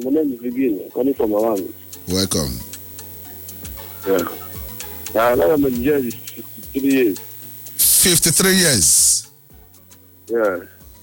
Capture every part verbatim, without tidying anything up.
My name is Vivian, calling from Miami. Welcome. Yeah. Uh, now I'm in jail fifty-three years. fifty-three years. Yeah.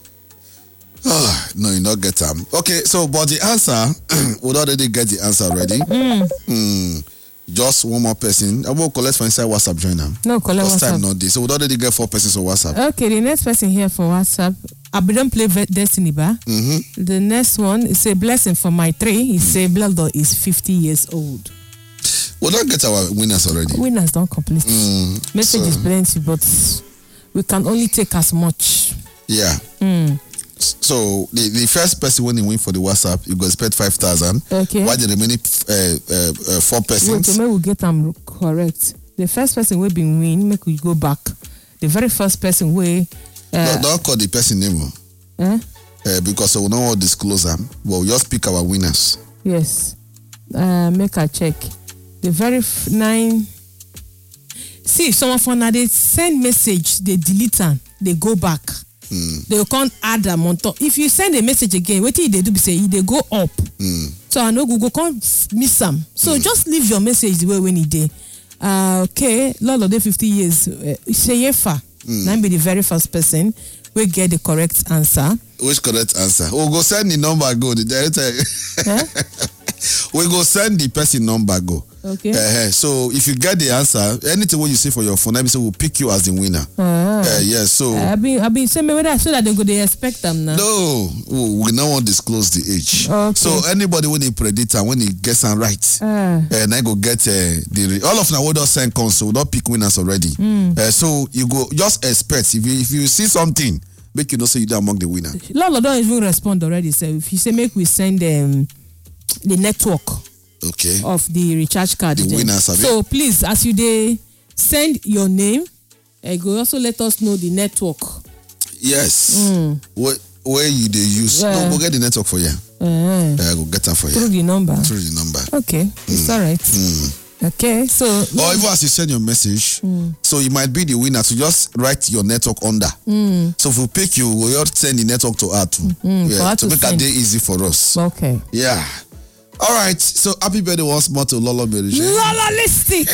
Oh, no, you not get them. Okay, so but the answer, we already get the answer already. Mm. Mm. Just one more person. I will collect for inside WhatsApp joiner. No, collect First WhatsApp. time not this. So we already get four persons on WhatsApp. Okay, the next person here for WhatsApp. I don't play Destiny Bar. Mm-hmm. The next one is a blessing for my three. He say Blado is fifty years old. We don't get our winners already. Winners don't complete. Mm, Message so, is plenty, but we can only take as much. Yeah. Mm. So the, the first person when he win for the WhatsApp, you go expect five thousand. Okay. Why the remaining uh, uh, uh, four persons? Wait, maybe we get them correct. The first person will be win. Make we go back. The very first person will. Uh, no, don't call the person name. Eh? Uh, because we don't want to disclose them. But we just pick our winners. Yes. Uh, make a check. The very f- nine. See, some of them they send message, they delete them, they go back. Mm. They can't add them on top. If you send a message again, what did they do? Be say they go up. Mm. So I know Google can't miss them. So mm. just leave your message the way when it day. Uh, okay, Lord of the fifty years. Uh, say yefa. Mm. Now be the very first person we get the correct answer. Which correct answer? We'll go send the number go. The director. Huh? We go send the person number go. Okay. Uh, so if you get the answer, anything what you say for your phone, let me say we'll pick you as the winner. Uh, uh, yes. So I be I be saying me whether so that they go they expect them now. no, we don't want to disclose the age. Okay. So anybody when he predict and when he gets them right, Uh, and I go get uh, the all of now we don't send console, we don't pick winners already. Mm. Uh, so you go just expect if you if you see something, make you know say you're among the winner. Lolo don't even respond already. So if you say make we send um, the network Okay. of the recharge card. The then. winners, have So please, as you they send your name, uh, go also let us know the network. Yes. Mm. Where where you they use? Yeah. No, go get the network for you. Uh, Uh, go get that for through you. the number. Through the number. Okay, it's all right. Mm. Okay, so Or even as you send your message, Mm. so you might be the winner. So just write your network under. Mm. So if we pick you, we will send the network to her too. Mm, for Yeah, her to to make our send. day easy for us. Okay. Yeah. All right. So happy birthday once more to Lolo Berige. Lolo listic.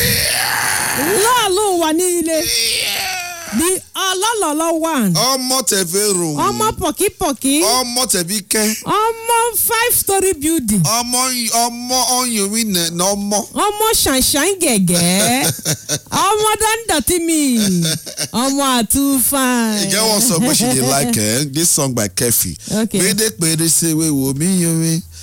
Lolo wanile. The Lolo one. Ọmọ tẹ̀fẹ̀rù. Ọmọ pọ̀kí pọ̀kí. Ọmọ tẹ̀bíkẹ́. Ọmọ five story building. Ọmọ ọmọ ọyùnmí nà ọmọ. Ọmọ ṣàǹṣàǹ gẹ̀gẹ́. Ọmọ dọ́ndọ̀tí mi. Ọmọ àtúfà. You get one song wey she dey like eh? This song by Kefi. Okay. Pédé péré ṣe wéwo mí yomi.